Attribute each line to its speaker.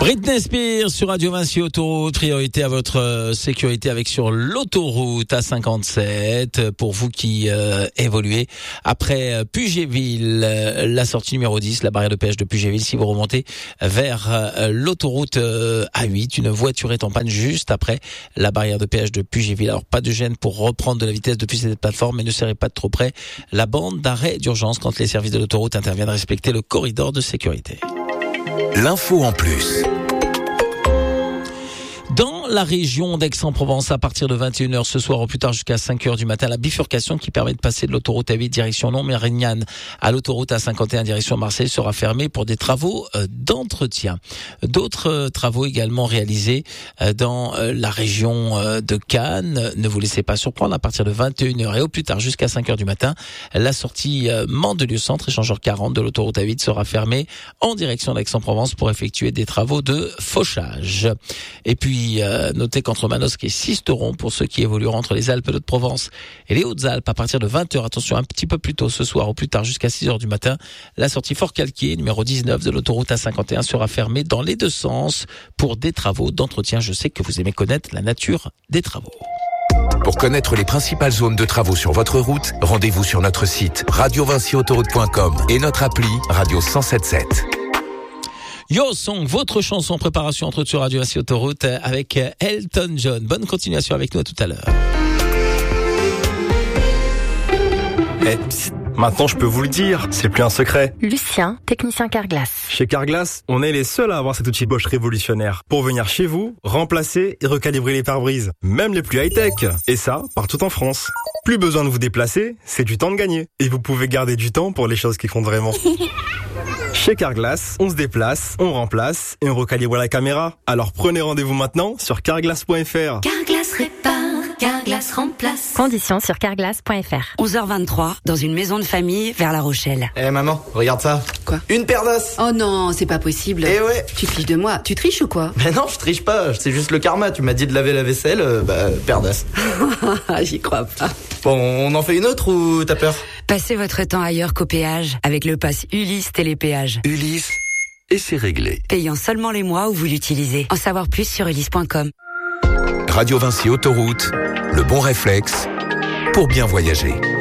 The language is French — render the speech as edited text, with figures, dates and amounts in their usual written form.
Speaker 1: Britney Spears sur Radio Vinci Autoroute, priorité à votre sécurité avec sur l'autoroute A57 pour vous qui évoluez après Pugéville, la sortie numéro 10, la barrière de péage de Pugéville. Si vous remontez vers l'autoroute A8, une voiture est en panne juste après la barrière de péage de Pugéville. Alors pas de gêne pour reprendre de la vitesse depuis cette plateforme, mais ne serrez pas de trop près la bande d'arrêt d'urgence quand les services de l'autoroute interviennent. Respecter le corridor de sécurité.
Speaker 2: L'info en plus.
Speaker 1: Dans la région d'Aix-en-Provence, à partir de 21h ce soir au plus tard jusqu'à 5h du matin, la bifurcation qui permet de passer de l'autoroute A8 direction Lons-Mérignane à l'autoroute A51 direction Marseille sera fermée pour des travaux d'entretien. D'autres travaux également réalisés dans la région de Cannes. Ne vous laissez pas surprendre, à partir de 21h et au plus tard jusqu'à 5h du matin, la sortie Mandelieu-Centre, échangeur 40 de l'autoroute A8 sera fermée en direction d'Aix-en-Provence pour effectuer des travaux de fauchage. Et puis, notez qu'entre Manosque et Sisteron, pour ceux qui évolueront entre les Alpes de Provence et les Hautes-Alpes, à partir de 20h, attention, un petit peu plus tôt ce soir, au plus tard jusqu'à 6h du matin, la sortie Fort-Calquier, numéro 19 de l'autoroute A51, sera fermée dans les deux sens pour des travaux d'entretien. Je sais que vous aimez connaître la nature des travaux.
Speaker 2: Pour connaître les principales zones de travaux sur votre route, rendez-vous sur notre site radiovinciautoroute.com et notre appli Radio 107.7.
Speaker 1: Yo Song, votre chanson préparation entre sur Radio Vinci Autoroute avec Elton John. Bonne continuation avec nous, à tout à l'heure.
Speaker 3: Maintenant, je peux vous le dire, c'est plus un secret.
Speaker 4: Lucien, technicien Carglass.
Speaker 3: Chez Carglass, on est les seuls à avoir cet outil Bosch révolutionnaire pour venir chez vous, remplacer et recalibrer les pare-brises, même les plus high-tech. Et ça, partout en France. Plus besoin de vous déplacer, c'est du temps de gagner. Et vous pouvez garder du temps pour les choses qui comptent vraiment. Chez Carglass, on se déplace, on remplace et on recalibre la caméra. Alors prenez rendez-vous maintenant sur carglass.fr.
Speaker 5: Carglass répare, Carglass remplace.
Speaker 4: Conditions sur carglass.fr.
Speaker 5: 11h23, dans une maison de famille vers La Rochelle.
Speaker 6: Maman, regarde ça.
Speaker 5: Quoi?
Speaker 6: Une paire d'os.
Speaker 5: Oh non, c'est pas possible.
Speaker 6: Eh ouais.
Speaker 5: Tu te fiches de moi. Tu triches ou quoi?
Speaker 6: Mais non, je triche pas, c'est juste le karma. Tu m'as dit de laver la vaisselle, paire d'os.
Speaker 5: J'y crois pas.
Speaker 6: Bon, on en fait une autre ou t'as peur?
Speaker 5: Passez votre temps ailleurs qu'au péage avec le pass Ulysse Télépéage.
Speaker 2: Ulysse, et c'est réglé.
Speaker 5: Payant seulement les mois où vous l'utilisez. En savoir plus sur ulysse.com.
Speaker 2: Radio Vinci Autoroute, le bon réflexe pour bien voyager.